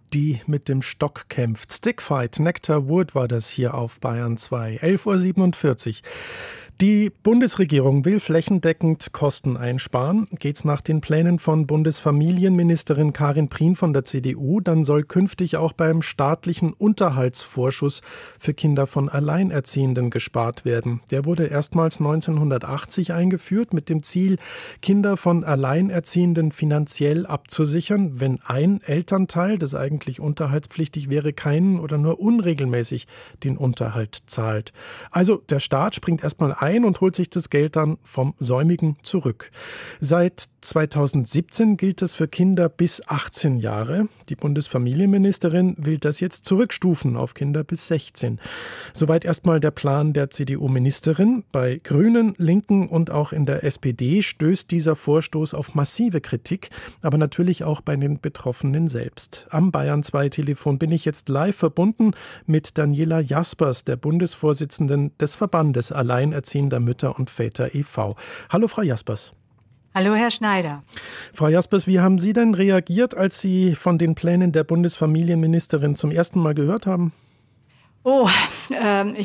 die mit dem Stock kämpft. Stickfight, Nectar Wood war das hier auf Bayern 2, 11:47 Uhr. Die Bundesregierung will flächendeckend Kosten einsparen. Geht's nach den Plänen von Bundesfamilienministerin Karin Prien von der CDU, dann soll künftig auch beim staatlichen Unterhaltsvorschuss für Kinder von Alleinerziehenden gespart werden. Der wurde erstmals 1980 eingeführt mit dem Ziel, Kinder von Alleinerziehenden finanziell abzusichern, wenn ein Elternteil, das eigentlich unterhaltspflichtig wäre, keinen oder nur unregelmäßig den Unterhalt zahlt. Also der Staat springt erstmal ein und holt sich das Geld dann vom Säumigen zurück. Seit 2017 gilt es für Kinder bis 18 Jahre. Die Bundesfamilienministerin will das jetzt zurückstufen auf Kinder bis 16. Soweit erstmal der Plan der CDU-Ministerin. Bei Grünen, Linken und auch in der SPD stößt dieser Vorstoß auf massive Kritik, aber natürlich auch bei den Betroffenen selbst. Am Bayern 2 Telefon bin ich jetzt live verbunden mit Daniela Jaspers, der Bundesvorsitzenden des Verbandes Alleinerziehender Mütter und Väter e.V. Hallo Frau Jaspers. Hallo Herr Schneider. Frau Jaspers, wie haben Sie denn reagiert, als Sie von den Plänen der Bundesfamilienministerin zum ersten Mal gehört haben? Ich